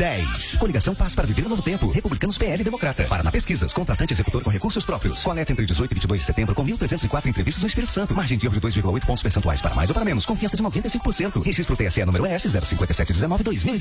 10. Coligação Paz para Viver um Novo Tempo. Republicanos, PL e Democrata. Paraná Pesquisas. Contratante executor com recursos próprios. Coleta entre 18 e 22 de setembro com 1.304 entrevistas no Espírito Santo. Margem de erro de 2,8 pontos percentuais para mais ou para menos. Confiança de 95%. Registro TSE número ES 05719-2020.